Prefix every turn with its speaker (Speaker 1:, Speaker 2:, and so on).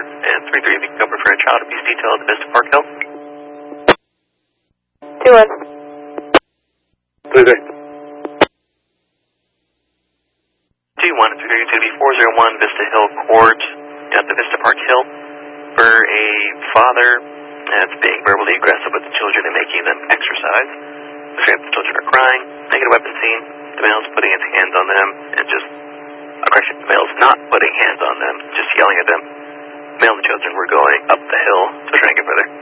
Speaker 1: and 3-3 if you can cover for a child abuse detail at the Vista Park Hill.
Speaker 2: 2-1. 3-3.
Speaker 1: 2-1, it's going to be 401 Vista Hill Court at the Vista Park Hill for a father that's being verbally aggressive with the children and making them exercise. The children are crying, making a weapon scene, the male's putting his hands on them, and just, the male's not putting hands on them, just yelling at them. The male and the children were going up the hill to try and get further.